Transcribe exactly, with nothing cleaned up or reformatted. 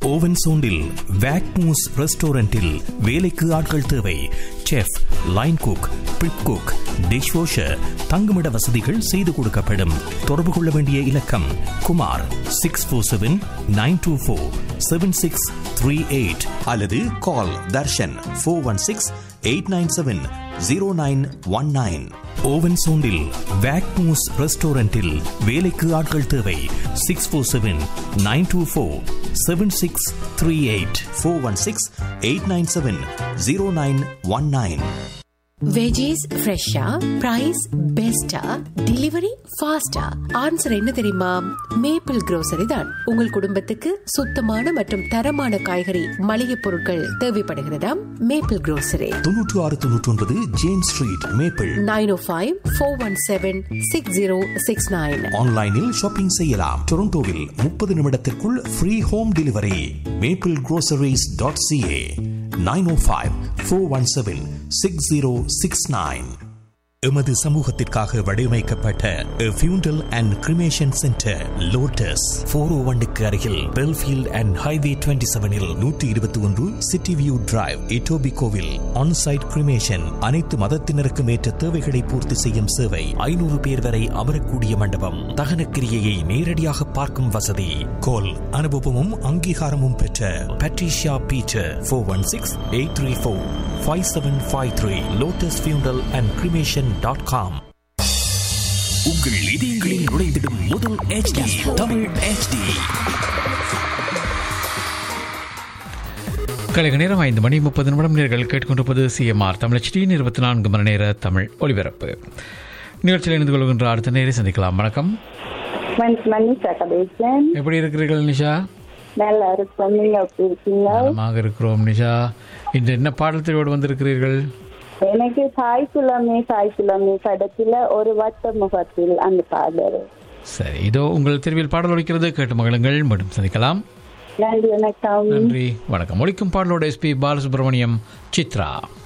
Oven சோண்டில் வேக்மூஸ் ரெஸ்டாரண்டில் வேலைக்கு ஆட்கள் தேவை. Chef, line cook, prep cook, dish washer, தங்குமிட வசதிகள் செய்து கொடுக்கப்படும். தொடர்பு கொள்ள வேண்டிய இலக்கம் Kumar six four seven nine two four seven six three eight அல்லது கால் Darshan four one six eight nine seven zero nine one nine. Oven சோண்டில் வேக்மூஸ் ரெஸ்டாரண்டில் வேலைக்கு ஆட்கள் தேவை. Six four seven nine two four seven six three eight four one six eight nine seven zero nine one nine. Veggies ஃப்ரெஷ்ஷா, price பெஸ்டா, delivery ஃபாஸ்டா? Answer என்ன தெரியுமா? Maple grocery தான். உங்கள் குடும்பத்துக்கு சுத்தமான மற்றும் தரமான காய்கறி மளிகை பொருட்கள் தேவைப்படுகிறதா? மேப்பிள் grocery தொன்னூற்று ஆறு தொன்னூற்றி ஒன்பது ஜேம்ஸ் ஸ்ட்ரீட், மேப்பிள் நைன் ஓ five four one seven six zero six nine. ஆன்லைனில் ஷாப்பிங் செய்யலாம். டொரண்டோவில் முப்பது நிமிடத்திற்குள் free home delivery. Maple groceries dot CA nine ஓ five four one seven six zero six nine. எமது சமூகத்திற்காக வடிவமைக்கப்பட்ட ஃபியூண்டல் and cremation centre lotus four ஓ ஒன்னுக்கு அருகில் பெல்ஃபீல்ட் அண்ட் ஹைவே டுவெண்ட்டி செவனில் நூற்றி இருபத்தி ஒன்று city view drive, இட்டோபிகோவில் onsite cremation. அனைத்து மதத்தினருக்கும் ஏற்ற தேவைகளை பூர்த்தி செய்யும் சேவை. ஐநூறு பேர் வரை அமரக்கூடிய மண்டபம். தகன கிரியையை நேரடியாக பார்க்கும் வசதி. கோல் அனுபவமும் அங்கீகாரமும் பெற்ற Patricia Peter four one six eight three four five seven five three. Lotus ஃபியூண்டல் அண்ட் கிரிமேஷன் டாட் காம். உங்கள் இதயங்களில் நுழைந்திடும் முதல் H D Tamil H D. கலைக நேரம் ஐந்து மணி முப்பது நிமிடம். நேர்கள் கேட்டுக்கொண்டிருப்பது சிஎம்ஆர் தமிழ் H D இருபத்தி நான்கு மணி நேர தமிழ் ஒலிபரப்பு. நிகழ்ச்சியில் இணைந்து கொள்கின்ற அடுத்த நேரை சந்திக்கலாம். வணக்கம். எப்படி இருக்கிறீர்கள் நிஷா? நல்லா நலமாக இருக்கிறோம் நிஷா. இன்று என்ன பாடலத்தோடு வந்திருக்கிறீர்கள்? எனக்கு சாய் குலமே சாய் குலமே படத்துல ஒரு வட்ட முகத்தில் அந்த பாடல். சரி, இதோ உங்கள் தெருவில் பாடல் ஒலிக்கிறது, கேட்டு மகளுங்கள். மீண்டும் சந்திக்கலாம். நன்றி, வணக்கம். நன்றி, வணக்கம். ஒலிக்கும் பாடலோட எஸ்பி பாலசுப்ரமணியம், சித்ரா.